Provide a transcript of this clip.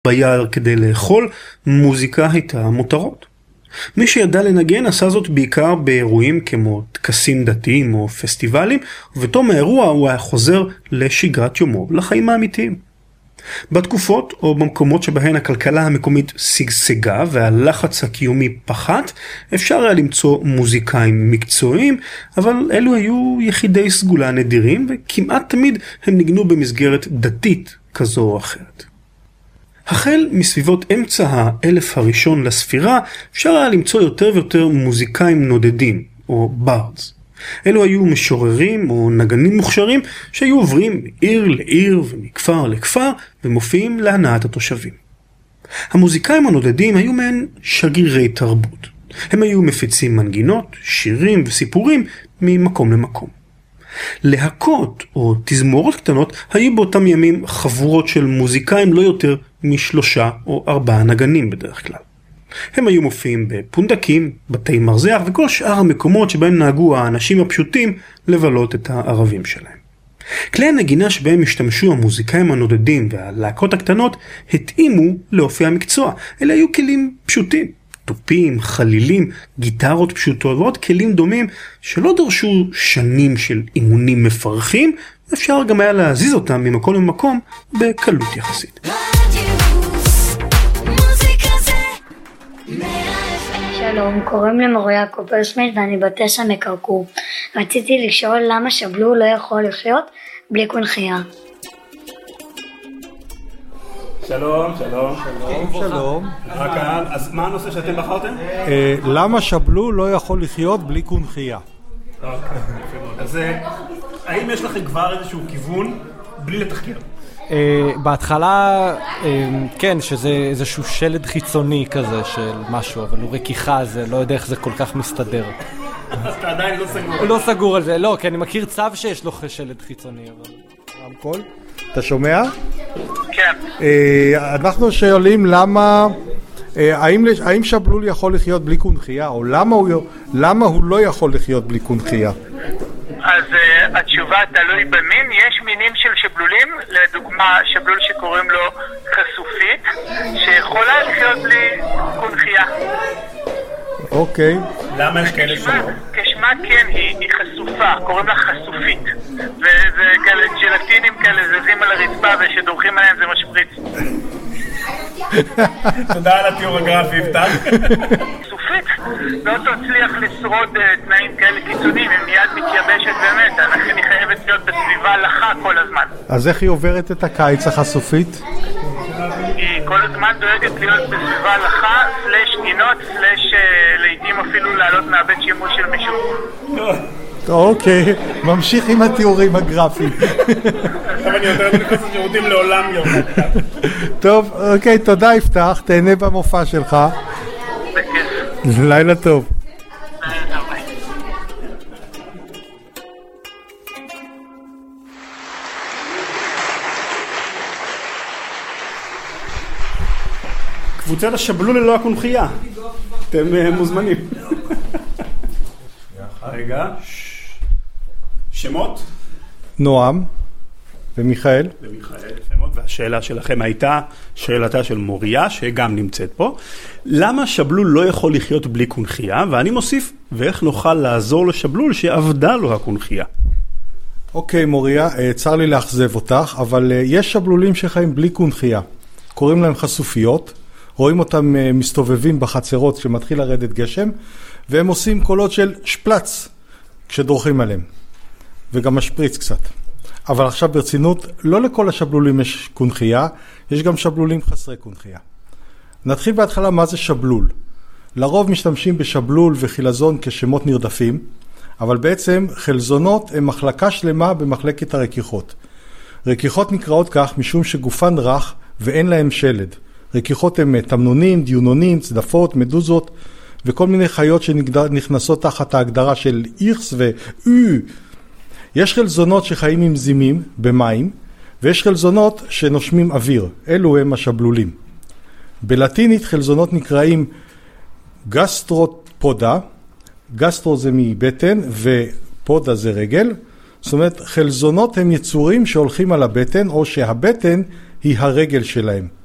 ביער כדי לאכול, מוזיקה הייתה מותרות. מי שידע לנגן עשה זאת בעיקר באירועים כמו טקסים דתיים או פסטיבלים, ובתום האירוע הוא היה חוזר לשגרת יומו, לחיים האמיתיים. בתקופות או במקומות שבהן הכלכלה המקומית שגשגה והלחץ הקיומי פחת, אפשר היה למצוא מוזיקאים מקצועיים, אבל אלו היו יחידי סגולה נדירים, וכמעט תמיד הם ניגנו במסגרת דתית כזו או אחרת. החל מסביבות אמצע האלף הראשון לספירה, אפשר היה למצוא יותר ויותר מוזיקאים נודדים, או ברדס. אלו היו משוררים או נגנים מוכשרים שהיו עוברים מעיר לעיר ומכפר לכפר ומופיעים להנאת התושבים. המוזיקאים הנודדים היו מעין שגרירי תרבות. הם היו מפיצים מנגינות, שירים וסיפורים ממקום למקום. להקות או תזמורות קטנות היו באותם ימים חבורות של מוזיקאים לא יותר מ3 או 4 נגנים בדרך כלל. הם היו מופיעים בפונדקים, בתי מרזח וכל שאר המקומות שבהם נהגו האנשים הפשוטים לבלות את הערבים שלהם. כלי הנגינה שבהם השתמשו המוזיקאים הנודדים והלהקות הקטנות התאימו לאופי המקצוע. אלה היו כלים פשוטים, טופים, חלילים, גיטרות פשוטות ועוד כלים דומים שלא דרשו שנים של אימונים מפרכים, אפשר גם היה להזיז אותם ממקום למקום בקלות יחסית. שלום, קוראים לי מוריה קופרסמית ואני בת 9 מקרקור. רציתי לשאול למה שבלול לא יכול לחיות בלי קונכייה. שלום. שלום. אז מה הנושא שאתם בחרתם? למה שבלול לא יכול לחיות בלי קונכייה? אז האם יש לכם כבר איזשהו כיוון בלי לתחקיר? בהתחלה, כן, שזה איזשהו שלד חיצוני כזה של משהו, אבל הוא רכיכה, זה לא יודע איך זה כל כך מסתדר. אז אתה עדיין לא סגור. לא סגור על זה, לא, כי אני מכיר צו שיש לו שלד חיצוני, אבל... רמקול, אתה שומע? כן. אנחנו שואלים למה, האם שבלול יכול לחיות בלי קונכייה, או למה הוא לא יכול לחיות בלי קונכייה? אז התשובה תלוי במין. יש מינים של שבלולים, לדוגמה שבלול שקוראים לו חשופית, שיכולה לחיות בלי קונכייה. אוקיי. למה יש כאלה שלא? כשמה כן, היא חשופה, קוראים לה חשופית. וזה כאלה ג'לטינים כאלה זזים על הרצפה ושדורכים עליהם זה משפריץ. תודה על התיאור הגרפי, יפתח. חשופית לא תצליח לשרוד תנאים כאלה קיצוניים, היא מיד מתייבשת באמת, לכן היא חייבת להיות בסביבה לחה כל הזמן. אז איך היא עוברת את הקיץ החשופית? היא כל הזמן דואגת להיות בסביבה לחה, סלש גינות, סלש לעתים אפילו לעלות מהבית שימוש של מישהו. אוקיי, ממשיך עם התיאורים הגרפיים. עכשיו אני יותר נכנס לשירותים לעולם יום. טוב, אוקיי, תודה יפתח, תהנה במופע שלך. בכיף. לילה טוב. קבוצת השבלול ללא הקונכייה. אתם מוזמנים. רגע. שמות? נועם ומיכאל. והשאלה שלכם הייתה שאלתה של מוריה, שגם נמצאת פה. למה שבלול לא יכול לחיות בלי קונכייה? ואני מוסיף, ואיך נוכל לעזור לשבלול שעבדה לו הקונכייה? אוקיי מוריה, צר לי לאכזב אותך, אבל יש שבלולים שחיים בלי קונכייה. קוראים להם חשופיות. רואים אותם מסתובבים בחצרות שמתחיל לרדת גשם, והם עושים קולות של שפלץ כשדורכים עליהם, וגם משפריץ קצת. אבל עכשיו ברצינות, לא לכל השבלולים יש קונכייה, יש גם שבלולים חסרי קונכייה. נתחיל בהתחלה מה זה שבלול. לרוב משתמשים בשבלול וחילזון כשמות נרדפים, אבל בעצם חלזונות הם מחלקה שלמה במחלקת הרכיחות. רכיחות נקראות כך משום שגופן רך ואין להם שלד. רכיחות הם תמנונים, דיונונים, צדפות, מדוזות וכל מיני חיות שנכנסות תחת ההגדרה של איכס ואו. יש חלזונות שחיים עם זימים במים ויש חלזונות שנושמים אוויר. אלו הם השבלולים. בלטינית חלזונות נקראים גסטרופודה. גסטרו זה מבטן ופודה זה רגל. זאת אומרת חלזונות הם יצורים שהולכים על הבטן או שהבטן היא הרגל שלהם.